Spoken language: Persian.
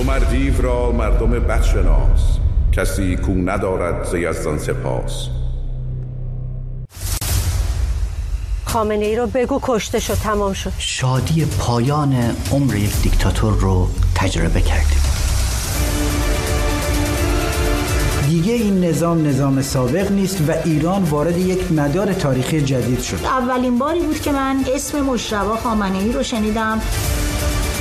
مر دیو را مردم بدشناس، کسی کو ندارد ز یزدان سپاس. خامنه ای رو بگو کشته شد، تمام شد. شادی پایان عمر یک دیکتاتور رو تجربه کردیم. دیگه این نظام سابق نیست و ایران وارد یک مدار تاریخی جدید شد. اولین باری بود که من اسم مجتبی خامنه‌ای رو شنیدم.